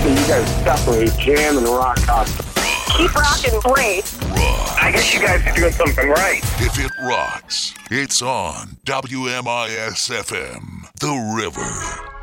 that you guys separate jam and rock constantly. Keep rocking, great. I guess you guys are doing something right. If it rocks, it's on WMIS-FM, The River.